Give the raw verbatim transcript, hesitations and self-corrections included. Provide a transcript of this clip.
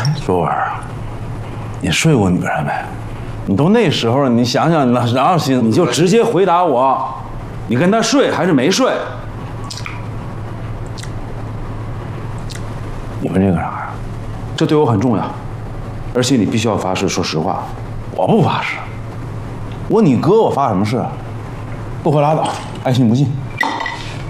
卓文，你睡过女人没？你都那时候了，你想想，哪哪有心？你就直接回答我，你跟他睡还是没睡？你问这个啥呀？这对我很重要，而且你必须要发誓说实话。我不发誓，我你哥我发什么誓？不回拉倒，爱信不信。